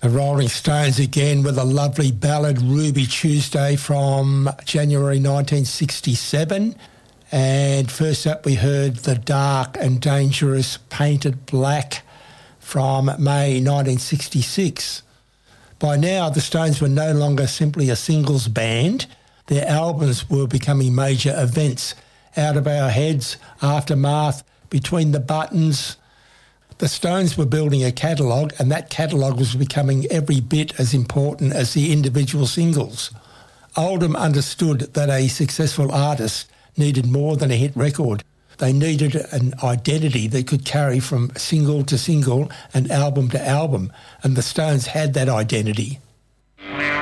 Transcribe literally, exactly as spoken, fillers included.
The Rolling Stones again with a lovely ballad, Ruby Tuesday, from January nineteen sixty-seven. And first up we heard the dark and dangerous Painted Black from May nineteen sixty-six. By now the Stones were no longer simply a singles band. Their albums were becoming major events. Out of Our Heads, Aftermath, Between the Buttons. The Stones were building a catalogue, and that catalogue was becoming every bit as important as the individual singles. Oldham understood that a successful artist needed more than a hit record. They needed an identity that could carry from single to single and album to album, and the Stones had that identity.